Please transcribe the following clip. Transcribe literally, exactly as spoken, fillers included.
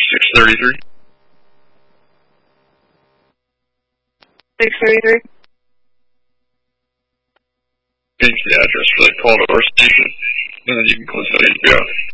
six thirty-three. six thirty-three. Change the address for that call to our station, and then you can close that H B O.